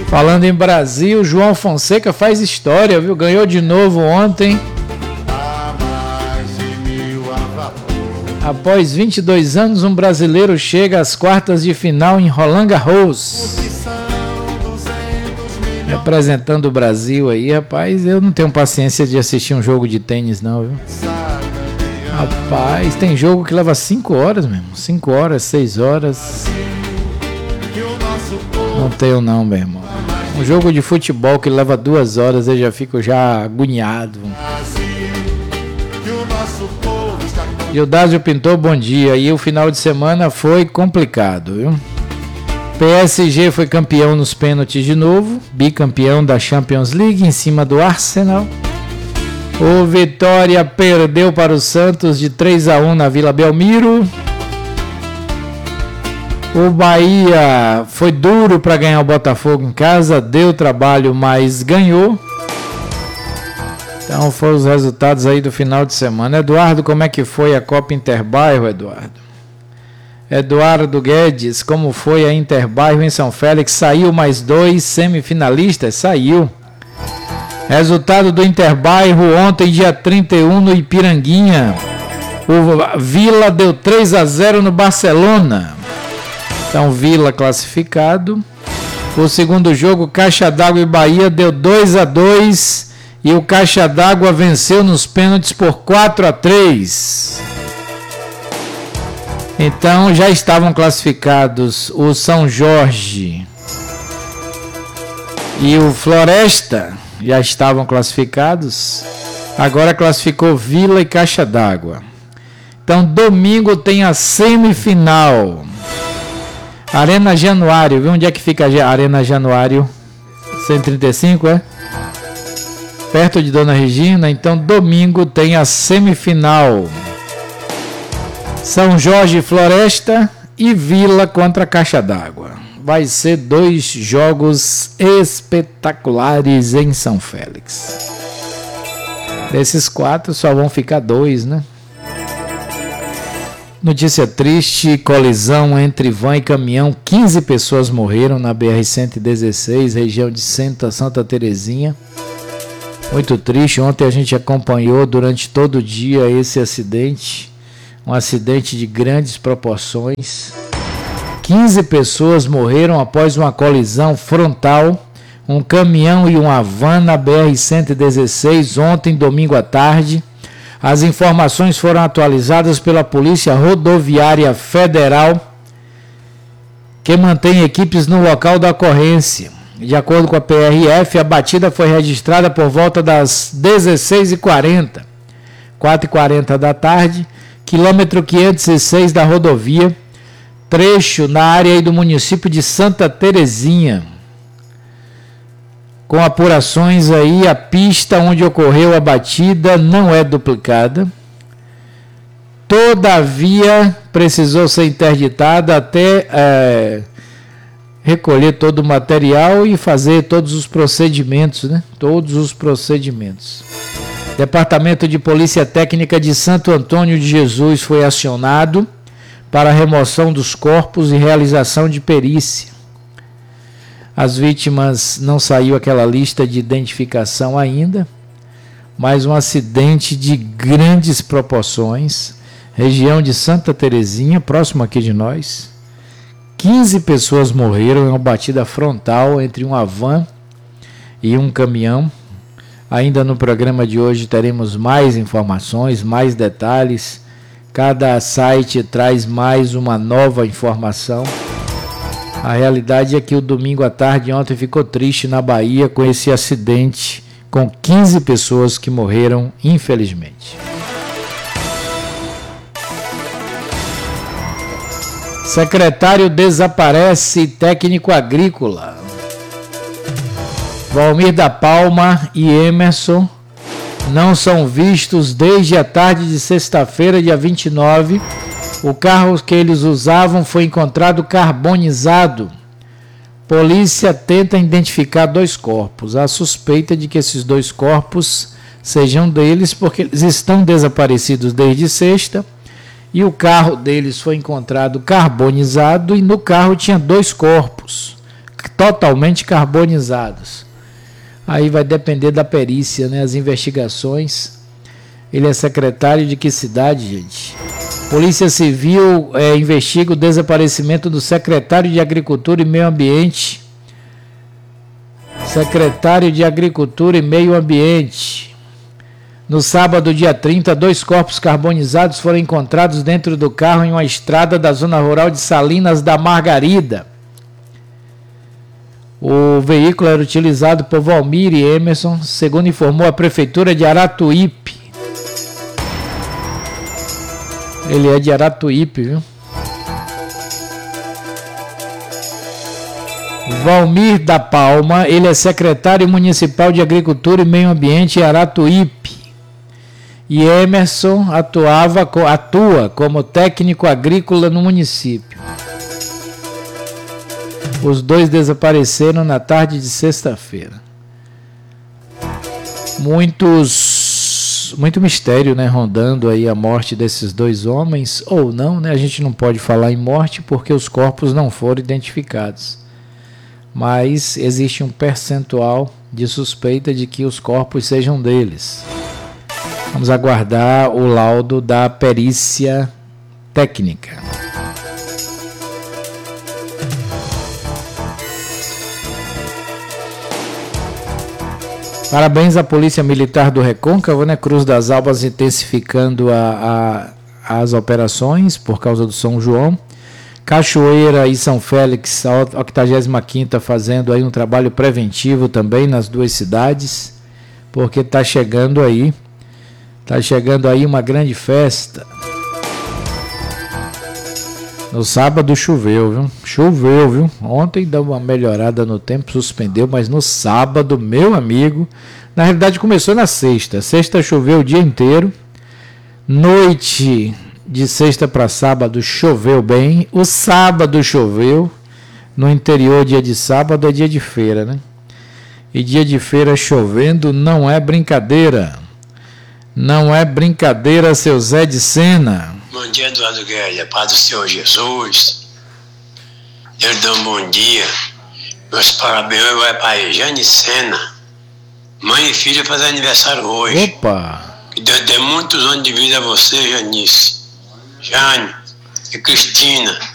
Falando em Brasil, João Fonseca faz história, viu? Ganhou de novo ontem. Após 22 anos, um brasileiro chega às quartas de final em Roland Garros. Representando o Brasil aí, rapaz, eu não tenho paciência de assistir um jogo de tênis não, viu? Rapaz, tem jogo que leva 5 horas mesmo, 5 horas, 6 horas. Não tenho não, meu irmão. Um jogo de futebol que leva 2 horas, eu já fico agoniado. Gildásio Pintor, bom dia. E o final de semana foi complicado, viu? PSG foi campeão nos pênaltis de novo, bicampeão da Champions League em cima do Arsenal. O Vitória perdeu para o Santos de 3-1 na Vila Belmiro. O Bahia foi duro para ganhar o Botafogo em casa, deu trabalho, mas ganhou. Então foram os resultados aí do final de semana. Eduardo, como é que foi a Copa Interbairro, Eduardo? Eduardo Guedes, como foi a Interbairro em São Félix? Saiu mais 2 semifinalistas? Saiu. Resultado do Interbairro ontem, dia 31, no Ipiranguinha. O Vila deu 3-0 no Barcelona. Então, Vila classificado. O segundo jogo, Caixa d'Água e Bahia, deu 2-2. E o Caixa d'Água venceu nos pênaltis por 4-3. Então, já estavam classificados o São Jorge e o Floresta. Já estavam classificados. Agora classificou Vila e Caixa d'Água. Então, domingo tem a semifinal. Arena Januário, viu onde é que fica a Arena Januário? 135, é? Perto de Dona Regina. Então, domingo tem a semifinal. São Jorge Floresta e Vila contra Caixa d'Água. Vai ser 2 jogos espetaculares em São Félix. Desses 4 só vão ficar 2, né? Notícia triste, colisão entre van e caminhão. 15 pessoas morreram na BR-116, região de Santa Terezinha. Muito triste, ontem a gente acompanhou durante todo o dia esse acidente. Um acidente de grandes proporções. 15 pessoas morreram após uma colisão frontal. Um caminhão e uma van na BR-116 ontem, domingo à tarde. As informações foram atualizadas pela Polícia Rodoviária Federal, que mantém equipes no local da ocorrência. De acordo com a PRF, a batida foi registrada por volta das 16h40, 4h40 da tarde, quilômetro 506 da rodovia, trecho na área aí do município de Santa Terezinha. Com apurações aí, a pista onde ocorreu a batida não é duplicada. Todavia, precisou ser interditada até recolher todo o material e fazer todos os procedimentos, né? Todos os procedimentos. Departamento de Polícia Técnica de Santo Antônio de Jesus foi acionado para a remoção dos corpos e realização de perícia. As vítimas, não saiu aquela lista de identificação ainda, mas um acidente de grandes proporções, região de Santa Terezinha, próximo aqui de nós. 15 pessoas morreram em uma batida frontal entre uma van e um caminhão. Ainda no programa de hoje teremos mais informações, mais detalhes. Cada site traz mais uma nova informação. A realidade é que o domingo à tarde ontem ficou triste na Bahia com esse acidente, com 15 pessoas que morreram, infelizmente. Secretário desaparece técnico agrícola. Valmir da Palma e Emerson não são vistos desde a tarde de sexta-feira, dia 29. O carro que eles usavam foi encontrado carbonizado. Polícia tenta identificar 2 corpos. Há suspeita de que esses 2 corpos sejam deles, porque eles estão desaparecidos desde sexta. E o carro deles foi encontrado carbonizado e no carro tinha 2 corpos. totalmente carbonizados. Aí vai depender da perícia, né? As investigações. Ele é secretário de que cidade, gente? Polícia Civil investiga o desaparecimento do secretário de Agricultura e Meio Ambiente. Secretário de Agricultura e Meio Ambiente. No sábado, dia 30, 2 corpos carbonizados foram encontrados dentro do carro em uma estrada da zona rural de Salinas da Margarida. O veículo era utilizado por Valmir e Emerson, segundo informou a Prefeitura de Aratuípe. Ele é de Aratuípe, viu? Valmir da Palma, ele é secretário municipal de Agricultura e Meio Ambiente em Aratuípe. E Emerson atua como técnico agrícola no município. Os dois desapareceram na tarde de sexta-feira. Muito mistério, né, rondando aí a morte desses 2 homens, ou não, né? A gente não pode falar em morte porque os corpos não foram identificados. Mas existe um percentual de suspeita de que os corpos sejam deles. Vamos aguardar o laudo da perícia técnica. Parabéns à Polícia Militar do Recôncavo, né? Cruz das Albas intensificando as operações por causa do São João. Cachoeira e São Félix, a 85ª, fazendo aí um trabalho preventivo também nas 2 cidades, porque está chegando aí uma grande festa. No sábado choveu, viu? Choveu, viu? Ontem deu uma melhorada no tempo, suspendeu, mas no sábado, meu amigo, na realidade começou na sexta. Sexta choveu o dia inteiro. Noite de sexta para sábado choveu bem. O sábado choveu. No interior, dia de sábado é dia de feira, né? E dia de feira chovendo não é brincadeira. Não é brincadeira, seu Zé de Sena. Bom dia, Eduardo Guerra, Paz do Senhor Jesus. Eu dou um bom dia. Meus parabéns vai para Jane Sena. Mãe e filha fazem aniversário hoje. Opa! Que Deus dê muitos anos de vida a você, Janice, Jane e Cristina.